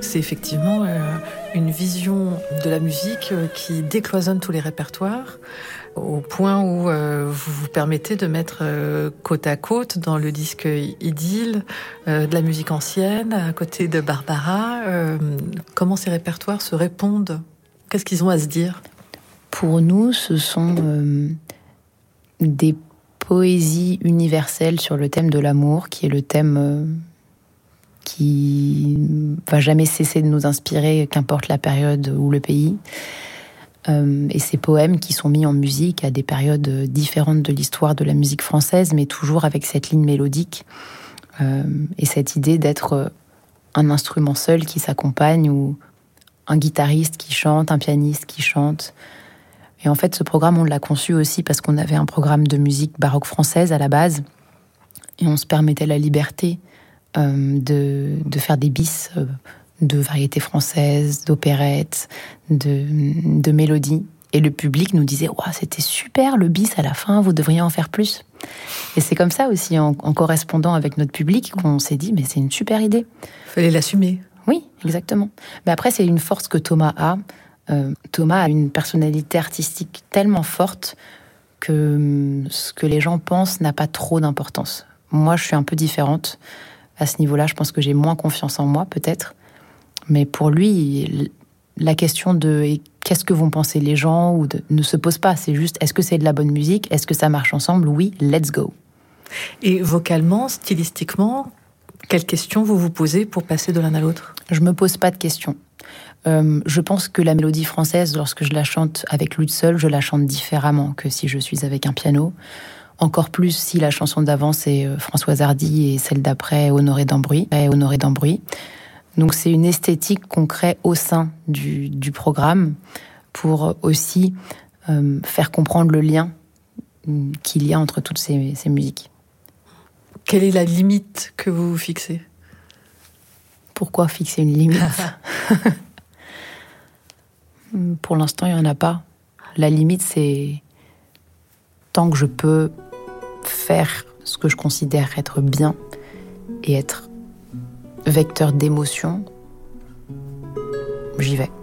C'est effectivement une vision de la musique qui décloisonne tous les répertoires, au point où vous vous permettez de mettre côte à côte dans le disque Idylle de la musique ancienne, à côté de Barbara. Comment ces répertoires se répondent? Qu'est-ce qu'ils ont à se dire? Pour nous, ce sont des poésies universelles sur le thème de l'amour, qui est le thème qui va jamais cesser de nous inspirer, qu'importe la période ou le pays. Et ces poèmes qui sont mis en musique à des périodes différentes de l'histoire de la musique française, mais toujours avec cette ligne mélodique et cette idée d'être un instrument seul qui s'accompagne, ou un guitariste qui chante, un pianiste qui chante. Et en fait, ce programme, on l'a conçu aussi parce qu'on avait un programme de musique baroque française à la base, et on se permettait la liberté de faire des bis de variétés françaises, d'opérettes, de mélodies. Et le public nous disait « Wow, c'était super le bis à la fin, vous devriez en faire plus ». Et c'est comme ça aussi, en correspondant avec notre public, qu'on s'est dit « Mais c'est une super idée ». Fallait l'assumer. Oui, exactement. Mais après, c'est une force que Thomas a. Thomas a une personnalité artistique tellement forte que ce que les gens pensent n'a pas trop d'importance. Moi, je suis un peu différente. À ce niveau-là, je pense que j'ai moins confiance en moi, peut-être. Mais pour lui, la question de qu'est-ce que vont penser les gens ne se pose pas. C'est juste, est-ce que c'est de la bonne musique? Est-ce que ça marche ensemble? Oui, let's go. Et vocalement, stylistiquement, quelles questions vous vous posez pour passer de l'un à l'autre? Je me pose pas de questions. Je pense que la mélodie française, lorsque je la chante avec luth seul, je la chante différemment que si je suis avec un piano. Encore plus si la chanson d'avant, c'est Françoise Hardy, et celle d'après, Honoré d'Ambruy. Donc c'est une esthétique qu'on crée au sein du programme pour aussi faire comprendre le lien qu'il y a entre toutes ces musiques. Quelle est la limite que vous vous fixez? Pourquoi fixer une limite? Pour l'instant, il n'y en a pas. La limite, c'est tant que je peux faire ce que je considère être bien et être vecteur d'émotion, j'y vais.